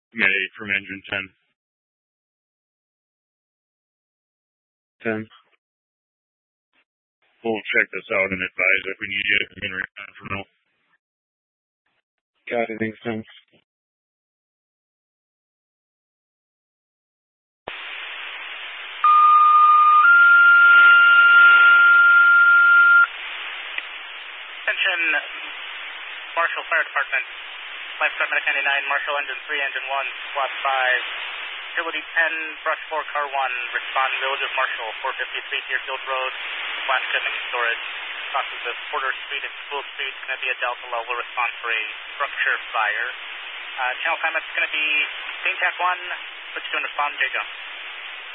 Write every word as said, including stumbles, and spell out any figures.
Med eight from engine ten. ten. We'll check this out and advise if we need you to come in right now for now. Got it, thanks, ten. Attention, Marshall Fire Department, Lifeguard Medic ninety-nine, Marshall Engine three, Engine one, Squad five, Utility ten, Brush four, Car one, respond Village of Marshall, four fifty-three Deerfield Road, flash shipping storage, crosses of Porter Street and School Street, going to be a Delta level response for a structure fire. Uh, channel assignment's going to be Team Tac one, switch to and respond, J. John.